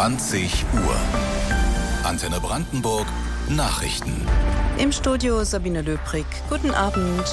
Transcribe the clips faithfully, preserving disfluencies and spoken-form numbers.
zwanzig Uhr. Antenne Brandenburg Nachrichten. Im Studio Sabine Löbrig. Guten Abend.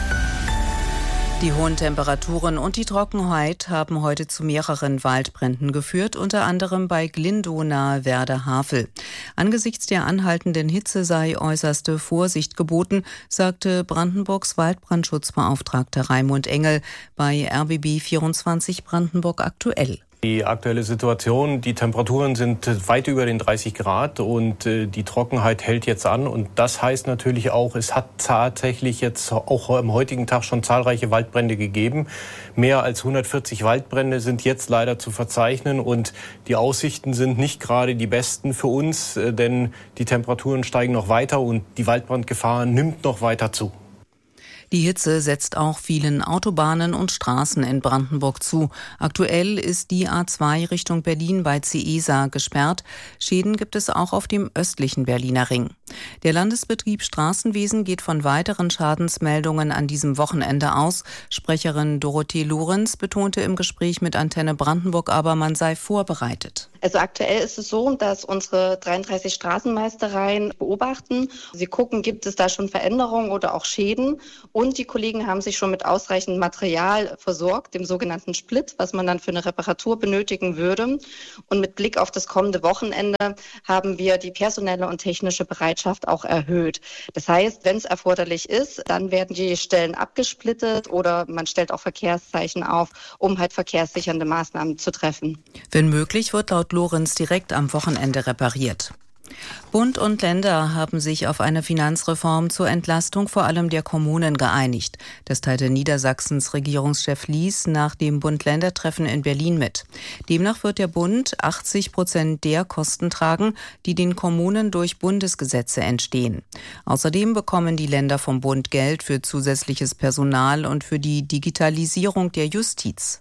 Die hohen Temperaturen und die Trockenheit haben heute zu mehreren Waldbränden geführt, unter anderem bei Glindow nahe Werder-Havel. Angesichts der anhaltenden Hitze sei äußerste Vorsicht geboten, sagte Brandenburgs Waldbrandschutzbeauftragter Raimund Engel bei R B B vierundzwanzig Brandenburg aktuell. Die aktuelle Situation, die Temperaturen sind weit über den dreißig Grad und äh, die Trockenheit hält jetzt an. Und das heißt natürlich auch, es hat tatsächlich jetzt auch am heutigen Tag schon zahlreiche Waldbrände gegeben. Mehr als hundertvierzig Waldbrände sind jetzt leider zu verzeichnen und die Aussichten sind nicht gerade die besten für uns, äh, denn die Temperaturen steigen noch weiter und die Waldbrandgefahr nimmt noch weiter zu. Die Hitze setzt auch vielen Autobahnen und Straßen in Brandenburg zu. Aktuell ist die A zwei Richtung Berlin bei Ciesa gesperrt. Schäden gibt es auch auf dem östlichen Berliner Ring. Der Landesbetrieb Straßenwesen geht von weiteren Schadensmeldungen an diesem Wochenende aus. Sprecherin Dorothee Lorenz betonte im Gespräch mit Antenne Brandenburg aber, man sei vorbereitet. Also aktuell ist es so, dass unsere dreiunddreißig Straßenmeistereien beobachten. Sie gucken, gibt es da schon Veränderungen oder auch Schäden. Und die Kollegen haben sich schon mit ausreichend Material versorgt, dem sogenannten Split, was man dann für eine Reparatur benötigen würde. Und mit Blick auf das kommende Wochenende haben wir die personelle und technische Bereitschaft auch erhöht. Das heißt, wenn es erforderlich ist, dann werden die Stellen abgesplittet oder man stellt auch Verkehrszeichen auf, um halt verkehrssichernde Maßnahmen zu treffen. Wenn möglich, wird laut Lorenz direkt am Wochenende repariert. Bund und Länder haben sich auf eine Finanzreform zur Entlastung vor allem der Kommunen geeinigt. Das teilte Niedersachsens Regierungschef Lies nach dem Bund-Länder-Treffen in Berlin mit. Demnach wird der Bund achtzig Prozent der Kosten tragen, die den Kommunen durch Bundesgesetze entstehen. Außerdem bekommen die Länder vom Bund Geld für zusätzliches Personal und für die Digitalisierung der Justiz.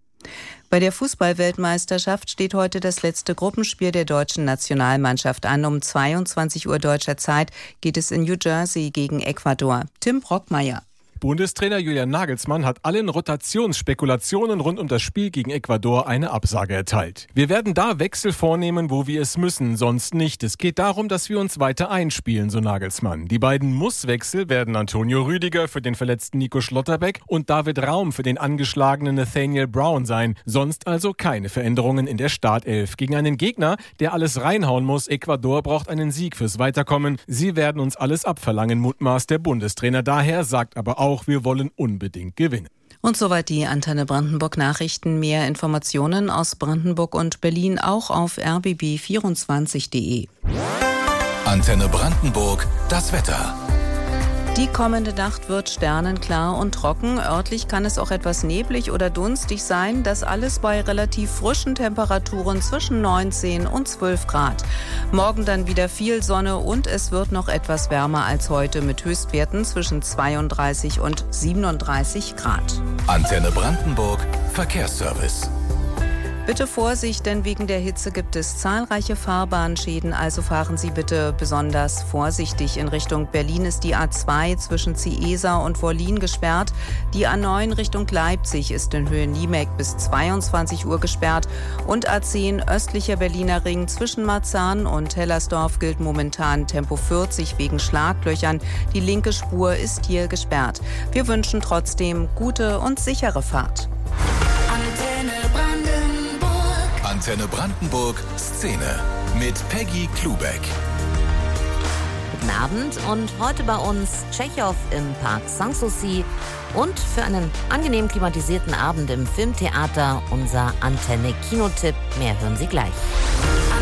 Bei der Fußball-Weltmeisterschaft steht heute das letzte Gruppenspiel der deutschen Nationalmannschaft an. Um zweiundzwanzig Uhr deutscher Zeit geht es in New Jersey gegen Ecuador. Tim Brockmeier. Bundestrainer Julian Nagelsmann hat allen Rotationsspekulationen rund um das Spiel gegen Ecuador eine Absage erteilt. Wir werden da Wechsel vornehmen, wo wir es müssen, sonst nicht. Es geht darum, dass wir uns weiter einspielen, so Nagelsmann. Die beiden Muss-Wechsel werden Antonio Rüdiger für den verletzten Nico Schlotterbeck und David Raum für den angeschlagenen Nathaniel Brown sein. Sonst also keine Veränderungen in der Startelf. Gegen einen Gegner, der alles reinhauen muss. Ecuador braucht einen Sieg fürs Weiterkommen. Sie werden uns alles abverlangen, mutmaßt der Bundestrainer. Daher sagt aber auch, wir wollen unbedingt gewinnen. Und soweit die Antenne Brandenburg Nachrichten. Mehr Informationen aus Brandenburg und Berlin auch auf r b b vierundzwanzig punkt d e. Antenne Brandenburg, das Wetter. Die kommende Nacht wird sternenklar und trocken. Örtlich kann es auch etwas neblig oder dunstig sein. Das alles bei relativ frischen Temperaturen zwischen neunzehn und zwölf Grad. Morgen dann wieder viel Sonne und es wird noch etwas wärmer als heute mit Höchstwerten zwischen zweiunddreißig und siebenunddreißig Grad. Antenne Brandenburg, Verkehrsservice. Bitte Vorsicht, denn wegen der Hitze gibt es zahlreiche Fahrbahnschäden, also fahren Sie bitte besonders vorsichtig. In Richtung Berlin ist die A zwei zwischen Ciesa und Wollin gesperrt. Die A neun Richtung Leipzig ist in Höhe Niemek bis zweiundzwanzig Uhr gesperrt. Und A zehn östlicher Berliner Ring zwischen Marzahn und Hellersdorf gilt momentan Tempo vierzig wegen Schlaglöchern. Die linke Spur ist hier gesperrt. Wir wünschen trotzdem gute und sichere Fahrt. Antenne Brandenburg Szene mit Peggy Klubeck. Guten Abend und heute bei uns Tschechow im Park Sanssouci und für einen angenehm klimatisierten Abend im Filmtheater unser Antenne Kinotipp. Mehr hören Sie gleich.